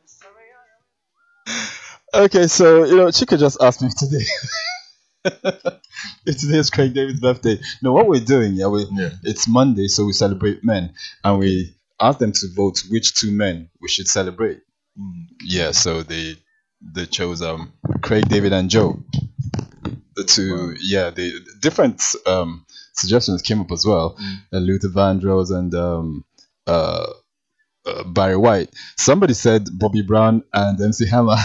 Okay, so Chika just asked me today if today is Craig David's birthday. No, what we're doing, it's Monday, so we celebrate men, and we asked them to vote which two men we should celebrate. Yeah, so they chose Craig David and Joe. The two, the different suggestions came up as well. Luther Vandross and Barry White. Somebody said Bobby Brown and MC Hammer.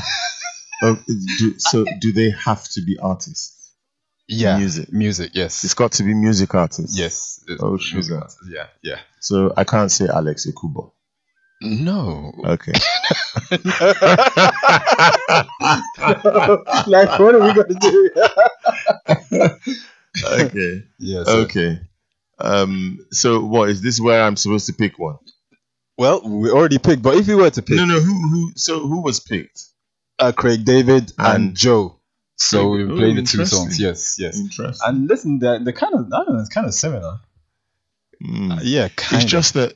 Do they have to be artists? Yeah, music. Yes, it's got to be music artists. Yes. Sugar. Yeah. So I can't say Alex Ekubo. No. Okay. Like, what are we gonna do? Okay. Yes. Okay. So what is this? Where I'm supposed to pick one? Well, we already picked, but if we were to pick, no. Who was picked? Craig David and Joe. So we played the two songs. Yes. Interesting. And listen, they're kind of, I don't know, it's kind of similar. Yeah, kind It's just that,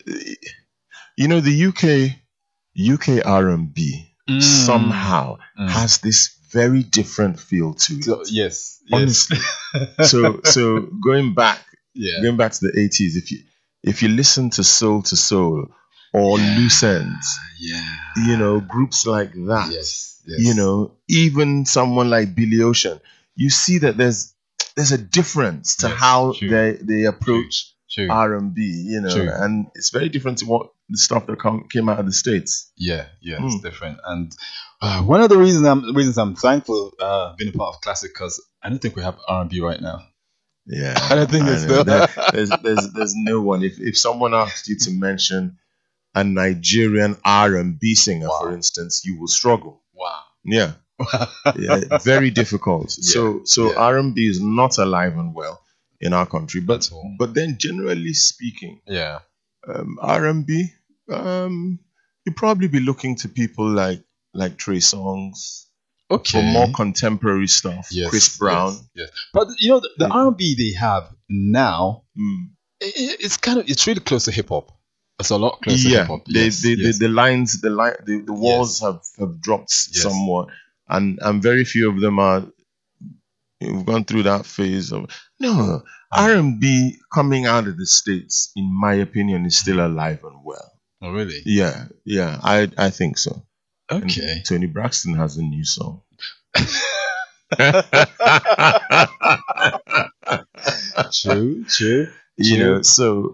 the UK R&B somehow has this very different feel to it. So, yes. Honestly. so going back to the 80s, if you listen to Soul to Soul or Loose Ends, groups like that. Yes. Even someone like Billy Ocean, you see that there's a difference to how they approach R&B, and it's very different to what the stuff that came out of the States. It's different. And one of the reasons I'm thankful being a part of Classic, because I don't think we have R&B right now. Yeah, I don't think there's no one. If someone asked you to mention a Nigerian R&B singer, for instance, you will struggle. Wow. Yeah. Very difficult. So R&B is not alive and well in our country, but then generally speaking, R&B, you'd probably be looking to people like Trey Songz, for more contemporary stuff. Chris Brown. Yes. But the R&B they have now, it's really close to hip hop. It's a lot closer to hip hop. The walls have dropped somewhat, and very few of them are. We've gone through that phase of R&B coming out of the States, in my opinion, is still alive and well. Oh, really? Yeah, I think so. Okay. And Tony Braxton has a new song. True. We've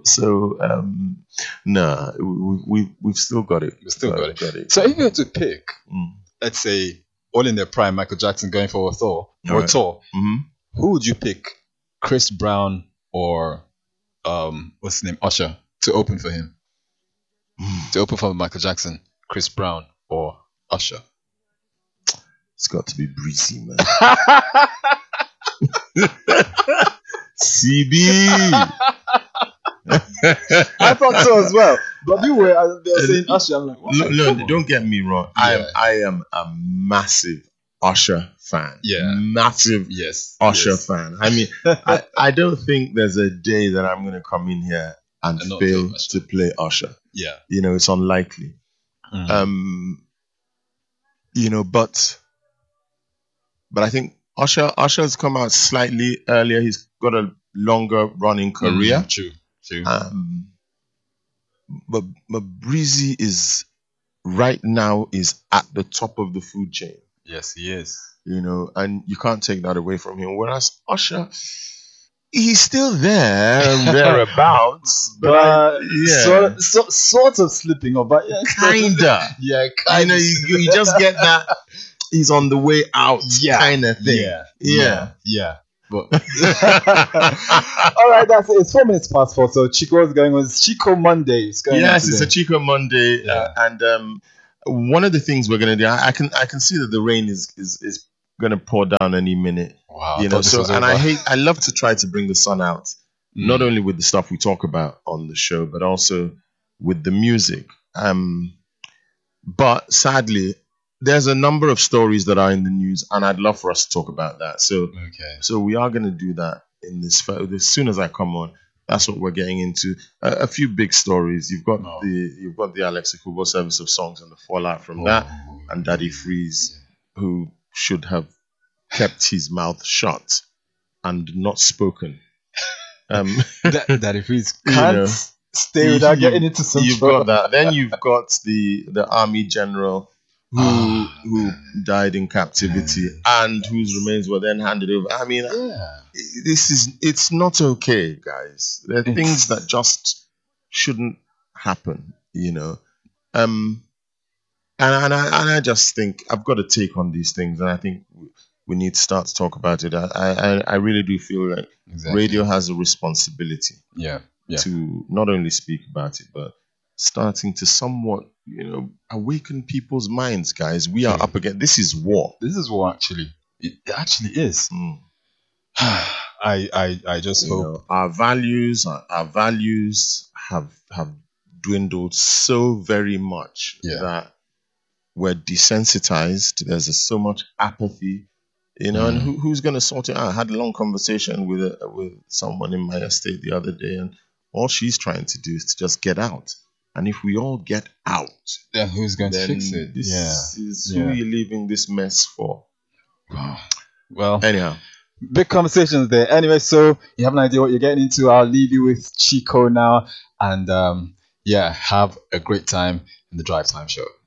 still got it. We've still got it. So if you had to pick, let's say, all in their prime, Michael Jackson going for a tour, who would you pick? Chris Brown or what's his name, Usher, to open for him? To open for Michael Jackson, Chris Brown or Usher? It's got to be Breezy, man. CB. I thought so as well, but they were saying Usher. I'm like, no, don't get me wrong. I am a massive Usher fan. Massive Usher fan. I mean, I don't think there's a day that I'm going to come in here and fail to play Usher. Yeah, it's unlikely. But I think Usher's come out slightly earlier. He's got a longer running career. True. But Breezy is right now at the top of the food chain. Yes, he is. And you can't take that away from him. Whereas Usher, he's still there and thereabouts, but sort of slipping up, but kinda. Kinda. You just get that he's on the way out kind of thing. Yeah. But all right, that's it. It's 4 minutes past 4. So Chico's going on. It's Chico Monday. It's a Chico Monday, and one of the things we're gonna do. I can see that the rain is gonna pour down any minute. Wow. I love to try to bring the sun out, not only with the stuff we talk about on the show, but also with the music. But sadly, there's a number of stories that are in the news, and I'd love for us to talk about that. So we are going to do that in this as soon as I come on. that's what we're getting into. A few big stories. You've got the Alex Ekubo service of songs and the fallout from that, and Daddy Freeze, who should have kept his mouth shut and not spoken. Daddy Freeze can't stay without getting into some You've got that. Then you've got the army general who died in captivity and whose remains were then handed over. I mean, it's not okay, guys. There are things that just shouldn't happen, And I just think I've got a take on these things, and I think we need to start to talk about it. I really do feel like radio has a responsibility to not only speak about it, but starting to somewhat, awaken people's minds, guys. We are up against, this is war. This is war, actually. It actually is. I just hope our values have dwindled so very much that we're desensitized. There's so much apathy, and who's going to sort it out? I had a long conversation with someone in my estate the other day, and all she's trying to do is to just get out. And if we all get out, then who's going to fix it? This is who you're leaving this mess for. Well, anyhow, big conversations there. Anyway, so you have an idea what you're getting into. I'll leave you with Chico now, and have a great time in the Drive Time Show.